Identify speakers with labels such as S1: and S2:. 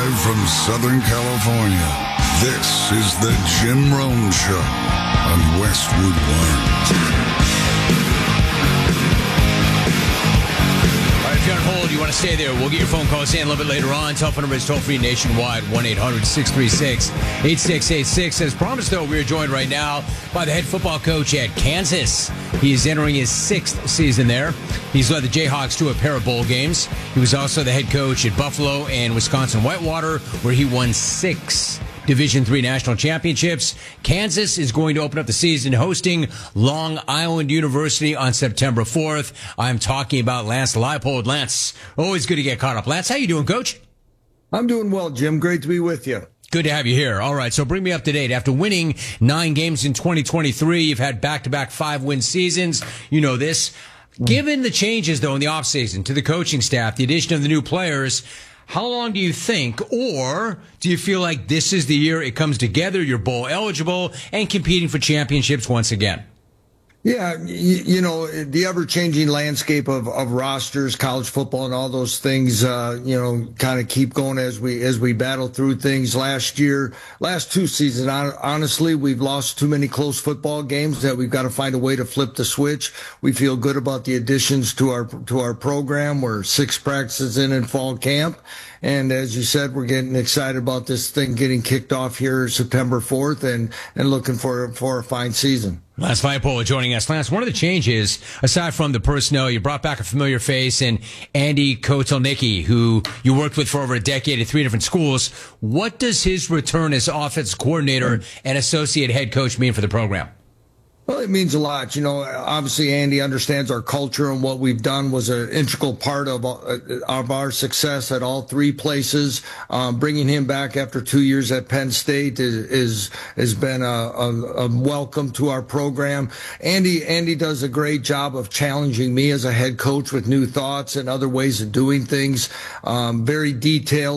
S1: Live from Southern California, this is the Jim Rome Show on Westwood One.
S2: All right, if you're on hold, you want to stay there, we'll get your phone calls in a little bit later on. Telephone number is toll-free nationwide, 1-800-636-8686. As promised, though, we are joined right now by the head football coach at Kansas. He is entering his 6th season there. He's led the Jayhawks to a pair of bowl games. He was also the head coach at Buffalo and Wisconsin Whitewater, where he won 6 Division III national championships. Kansas is going to open up the season hosting Long Island University on September 4th. I'm talking about Lance Leipold. Lance, always good to get caught up. Lance, how you doing, Coach?
S3: I'm doing well, Jim. Great to be with you.
S2: Good to have you here. All right, so bring me up to date. After winning 9 games in 2023, you've had back-to-back 5-win seasons. You know this. Given the changes, though, in the offseason to the coaching staff, the addition of the new players, how long do you think, or do you feel like this is the year it comes together, you're bowl eligible, and competing for championships once again?
S3: Yeah, you know, the ever-changing landscape of rosters, college football, and all those things, kind of keep going as we battle through things. Last 2 seasons, honestly, we've lost too many close football games that we've got to find a way to flip the switch. We feel good about the additions to our program. We're 6 practices in fall camp. And as you said, we're getting excited about this thing getting kicked off here September 4th and looking for a fine season.
S2: Lance Leipold joining us. Lance, one of the changes, aside from the personnel, you brought back a familiar face in Andy Kotelnicki, who you worked with for over a decade at 3 different schools. What does his return as offense coordinator and associate head coach mean for the program?
S3: Well, it means a lot. You know, obviously Andy understands our culture, and what we've done was an integral part of our success at all 3 places. Bringing him back after 2 years at Penn State has been a welcome to our program. Andy does a great job of challenging me as a head coach with new thoughts and other ways of doing things. Very detailed.